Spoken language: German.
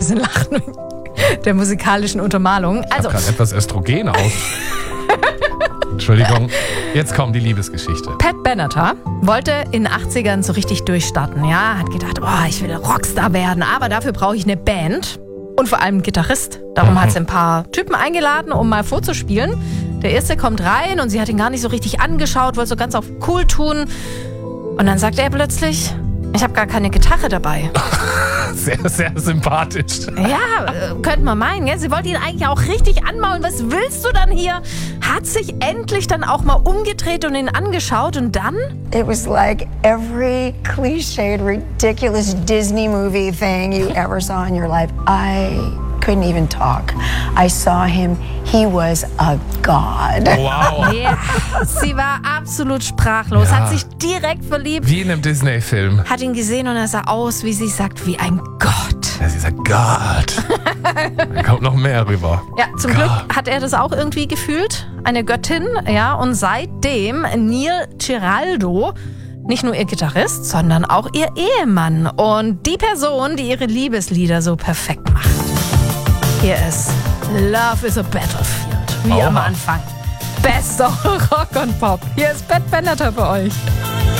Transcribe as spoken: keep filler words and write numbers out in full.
bisschen lachen wegen der musikalischen Untermalung. Also, ich hab grad etwas Östrogen aus. Entschuldigung, jetzt kommt die Liebesgeschichte. Pat Benatar wollte in den achtzigern so richtig durchstarten. Ja, hat gedacht, oh, ich will Rockstar werden, aber dafür brauche ich eine Band und vor allem einen Gitarrist. Darum mhm. hat sie ein paar Typen eingeladen, um mal vorzuspielen. Der erste kommt rein und sie hat ihn gar nicht so richtig angeschaut, wollte so ganz auf cool tun. Und dann sagt er plötzlich, ich habe gar keine Gitarre dabei. Sehr, sehr sympathisch. Ja, könnte man meinen. Gell? Sie wollte ihn eigentlich auch richtig anmaulen. Was willst du dann hier? Hat sich endlich dann auch mal umgedreht und ihn angeschaut und dann? It was like every cliched, ridiculous Disney movie thing you ever saw in your life. I couldn't even talk. I saw him. He was a god. Wow. Ja, sie war absolut sprachlos, Ja. hat sich direkt verliebt. Wie in einem Disney-Film. Hat ihn gesehen und er sah aus, wie sie sagt, wie ein Gott. Ja, sie sagt, Gott. Da kommt noch mehr rüber. Ja, zum Gott. Glück hat er das auch irgendwie gefühlt. Eine Göttin, ja. Und seitdem Neil Giraldo nicht nur ihr Gitarrist, sondern auch ihr Ehemann. Und die Person, die ihre Liebeslieder so perfekt macht. Hier ist Love is a Battlefield. Wie Oha. am Anfang. Bester Rock und Pop. Hier ist Pat Benatar für euch.